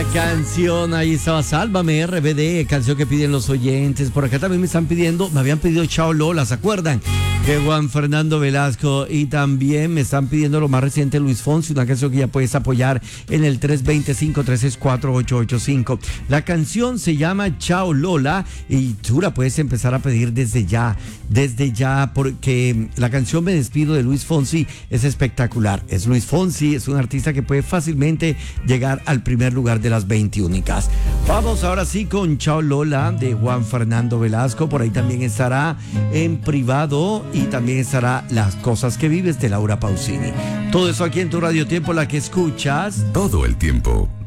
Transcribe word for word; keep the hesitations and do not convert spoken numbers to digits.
Canción, ahí estaba Sálvame R B D, canción que piden los oyentes. Por acá también me están pidiendo, me habían pedido Chao Lola, ¿se acuerdan? De Juan Fernando Velasco. Y también me están pidiendo lo más reciente, Luis Fonsi, una canción que ya puedes apoyar en el tres dos cinco, tres seis cuatro, ocho ocho cinco. La canción se llama Chao Lola y tú la puedes empezar a pedir desde ya, desde ya, porque la canción Me Despido de Luis Fonsi es espectacular. Es Luis Fonsi, es un artista que puede fácilmente llegar al primer lugar de las veinte únicas. Vamos ahora sí con Chao Lola de Juan Fernando Velasco. Por ahí también estará En Privado y también estará Las Cosas que Vives de Laura Pausini. Todo eso aquí en tu Radio Tiempo, la que escuchas todo el tiempo.